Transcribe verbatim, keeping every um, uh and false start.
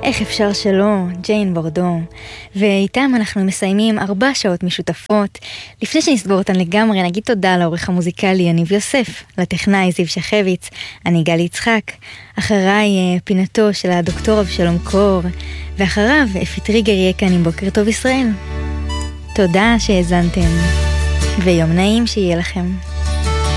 איך אפשר שלא, ג'יין בורדו. ואיתם אנחנו מסיימים ארבע שעות משותפות. לפני שנסגור אותן לגמרי, נגיד תודה לעורך המוזיקלי יניב יוסף, לטכנאי זיו שחביץ, אני גלי יצחק, אחריי פינתו של הדוקטור אבשלום קור, ואחריו אפי טריגר יהיה כאן עם בוקר טוב ישראל. תודה שהאזנתם, ויום נעים שיהיה לכם.